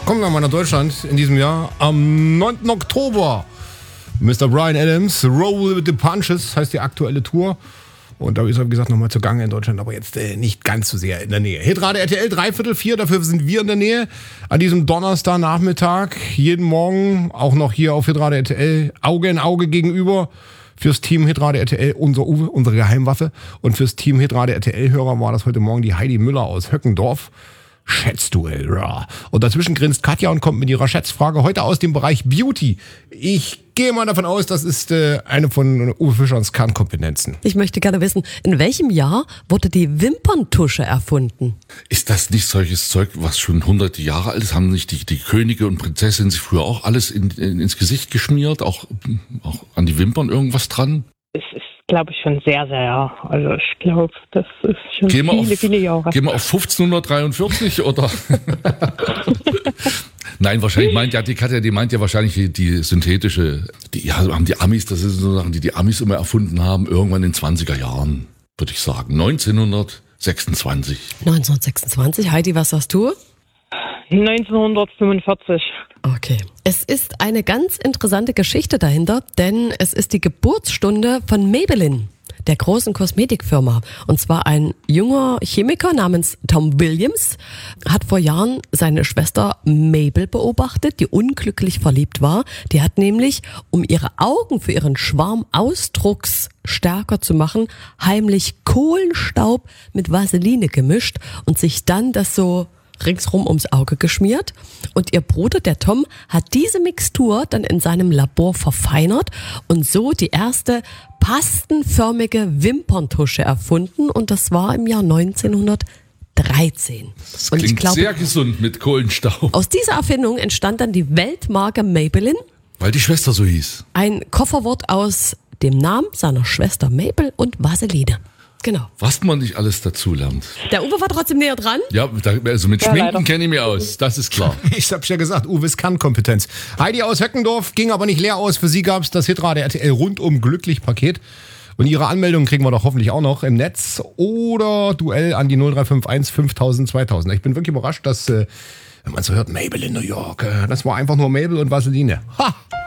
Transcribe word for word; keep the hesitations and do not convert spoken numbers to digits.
Kommen wir mal nach Deutschland in diesem Jahr. Am neunten Oktober. Mister Bryan Adams, Roll with the Punches, heißt die aktuelle Tour. Und da ist er, wie gesagt, nochmal zugange in Deutschland, aber jetzt äh, nicht ganz so sehr in der Nähe. Hitradio R T L, dreiviertel vier, dafür sind wir in der Nähe. An diesem Donnerstagnachmittag, jeden Morgen, auch noch hier auf Hitradio R T L, Auge in Auge gegenüber. Fürs Team Hitradio R T L, unser Uwe, unsere Geheimwaffe. Und fürs Team Hitradio R T L-Hörer war das heute Morgen die Heidi Müller aus Höckendorf. Schätzduell. Und dazwischen grinst Katja und kommt mit ihrer Schätzfrage heute aus dem Bereich Beauty. Ich gehe mal davon aus, das ist äh, eine von Uwe Fischerns Kernkompetenzen. Ich möchte gerne wissen, in welchem Jahr wurde die Wimperntusche erfunden? Ist das nicht solches Zeug, was schon hunderte Jahre alt ist? Haben nicht die, die Könige und Prinzessinnen sich früher auch alles in, in, ins Gesicht geschmiert? Auch, auch an die Wimpern irgendwas dran? Es ist, glaube ich, schon sehr, sehr, ja. Also ich glaube, das ist schon gehen viele, auf, viele Jahre. Gehen wir auf fünfzehnhundertdreiundvierzig oder? Nein, wahrscheinlich meint ja, die Katja, die meint ja wahrscheinlich die, die synthetische, die ja, haben die Amis, das sind so Sachen, die die Amis immer erfunden haben, irgendwann in den zwanziger Jahren, würde ich sagen. neunzehnhundertsechsundzwanzig. neunzehnhundertsechsundzwanzig. Heidi, was sagst du? neunzehnhundertfünfundvierzig. Okay. Es ist eine ganz interessante Geschichte dahinter, denn es ist die Geburtsstunde von Maybelline, der großen Kosmetikfirma. Und zwar ein junger Chemiker namens Tom Williams hat vor Jahren seine Schwester Mabel beobachtet, die unglücklich verliebt war. Die hat nämlich, um ihre Augen für ihren Schwarm ausdrucksstärker zu machen, heimlich Kohlenstaub mit Vaseline gemischt und sich dann das so ringsrum ums Auge geschmiert. Und ihr Bruder, der Tom, hat diese Mixtur dann in seinem Labor verfeinert und so die erste pastenförmige Wimperntusche erfunden. Und das war im Jahr neunzehnhundertdreizehn. Das und klingt ich glaub, sehr gesund mit Kohlenstaub. Aus dieser Erfindung entstand dann die Weltmarke Maybelline. Weil die Schwester so hieß. Ein Kofferwort aus dem Namen seiner Schwester Mabel und Vaseline. Genau. Was man nicht alles dazu lernt. Der Uwe war trotzdem näher dran. Ja, also mit Ja, Schminken leider. kenne ich mich aus, das ist klar. Ich hab's ja gesagt, Uwes Kernkompetenz. Heidi aus Höckendorf ging aber nicht leer aus. Für sie gab's das Hitradio R T L rundum glücklich Paket. Und ihre Anmeldung kriegen wir doch hoffentlich auch noch im Netz. Oder Duell an die null drei fünf eins fünftausend zweitausend. Ich bin wirklich überrascht, dass, äh, wenn man so hört, Mabel in New York, äh, das war einfach nur Mabel und Vaseline. Ha!